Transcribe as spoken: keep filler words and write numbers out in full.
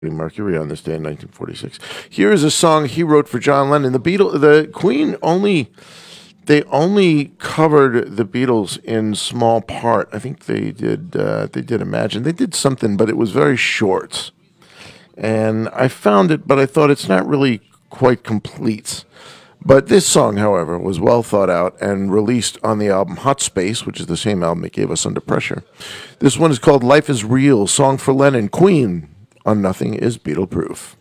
Mercury on this day in nineteen forty-six. Here is a song he wrote for John Lennon. The Beatles, the Queen only they only covered the Beatles in small part. I think they did uh, they did Imagine. They did something, but it was very short. And I found it, but I thought it's not really quite complete. But this song, however, was well thought out and released on the album Hot Space, which is the same album that gave us Under Pressure. This one is called Life is Real, Song for Lennon, Queen on Nothing is Beatle Proof.